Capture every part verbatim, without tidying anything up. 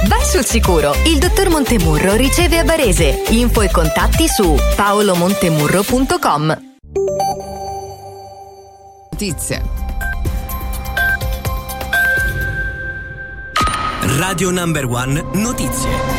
Vai sul sicuro. Il dottor Montemurro riceve a Barese. Info e contatti su paolo montemurro punto com. Notizie. Radio Number One Notizie.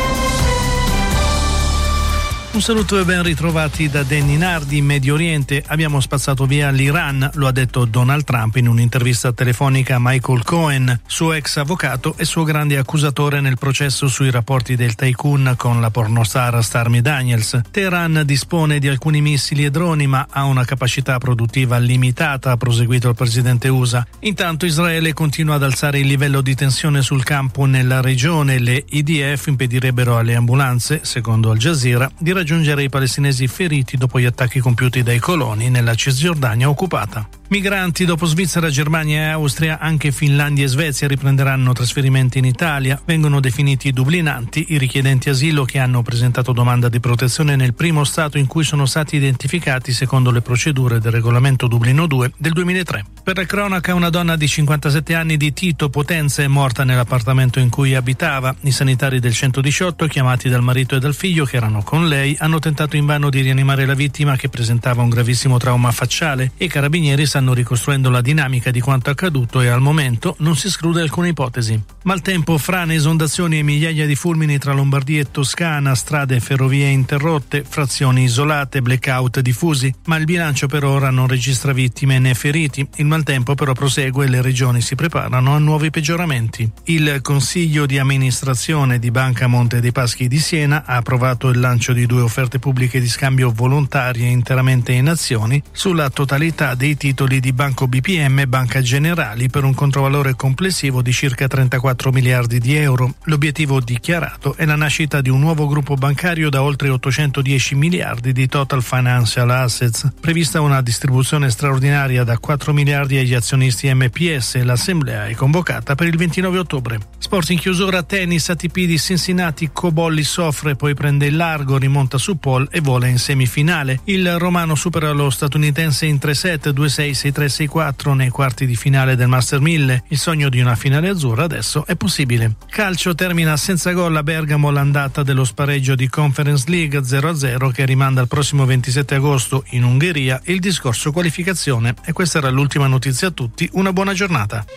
Un saluto e ben ritrovati da Danny Nardi. In Medio Oriente abbiamo spazzato via l'Iran, lo ha detto Donald Trump in un'intervista telefonica a Michael Cohen, suo ex avvocato e suo grande accusatore nel processo sui rapporti del tycoon con la pornostar Stormy Daniels. Teheran dispone di alcuni missili e droni ma ha una capacità produttiva limitata, ha proseguito il presidente U S A. Intanto Israele continua ad alzare il livello di tensione sul campo nella regione. Le I D F impedirebbero alle ambulanze, secondo Al Jazeera, di raggiungere i palestinesi feriti dopo gli attacchi compiuti dai coloni nella Cisgiordania occupata. Migranti dopo Svizzera, Germania e Austria, anche Finlandia e Svezia riprenderanno trasferimenti in Italia. Vengono definiti dublinanti i richiedenti asilo che hanno presentato domanda di protezione nel primo stato in cui sono stati identificati secondo le procedure del regolamento Dublino due del duemilatré. Per la cronaca, una donna di cinquantasette anni di Tito Potenza è morta nell'appartamento in cui abitava. I sanitari del centodiciotto, chiamati dal marito e dal figlio che erano con lei, hanno tentato invano di rianimare la vittima che presentava un gravissimo trauma facciale e i carabinieri stanno ricostruendo la dinamica di quanto accaduto e al momento non si esclude alcuna ipotesi. Maltempo, frane, esondazioni e migliaia di fulmini tra Lombardia e Toscana, strade e ferrovie interrotte, frazioni isolate, blackout diffusi, ma il bilancio per ora non registra vittime né feriti. Il maltempo però prosegue e le regioni si preparano a nuovi peggioramenti. Il Consiglio di amministrazione di Banca Monte dei Paschi di Siena ha approvato il lancio di due offerte pubbliche di scambio volontarie interamente in azioni sulla totalità dei titoli di Banco B P M e Banca Generali per un controvalore complessivo di circa trentaquattro miliardi di euro. L'obiettivo dichiarato è la nascita di un nuovo gruppo bancario da oltre ottocentodieci miliardi di total financial assets. Prevista una distribuzione straordinaria da quattro miliardi agli azionisti M P S. L'assemblea è convocata per il ventinove ottobre. Sport in chiusura, tennis, A T P di Cincinnati, Cobolli soffre, poi prende il largo, rimonta su pole e vola in semifinale. Il romano supera lo statunitense in tre set, due sei, sei tre, sei quattro nei quarti di finale del Master mille. Il sogno di una finale azzurra adesso è possibile. Calcio, termina senza gol a Bergamo l'andata dello spareggio di Conference League zero a zero che rimanda al prossimo ventisette agosto in Ungheria il discorso qualificazione. E questa era l'ultima notizia a tutti. Una buona giornata.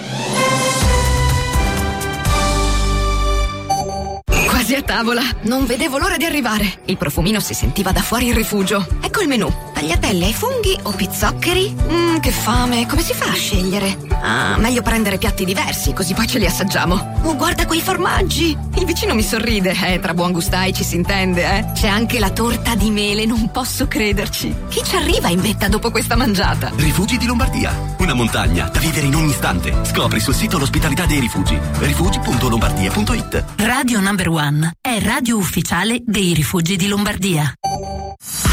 Quasi a tavola, non vedevo l'ora di arrivare. Il profumino si sentiva da fuori il rifugio. Ecco il menù: tagliatelle ai funghi o pizzoccheri? Mmm, che fame, come si fa a scegliere? Ah, meglio prendere piatti diversi, così poi ce li assaggiamo. Oh, guarda quei formaggi! Il vicino mi sorride, eh, tra buon gustai ci si intende, eh. C'è anche la torta di mele, non posso crederci. Chi ci arriva in vetta dopo questa mangiata? Rifugi di Lombardia, una montagna da vivere in ogni istante. Scopri sul sito l'ospitalità dei rifugi, rifugi punto lombardia punto it. Radio Number One è radio ufficiale dei Rifugi di Lombardia.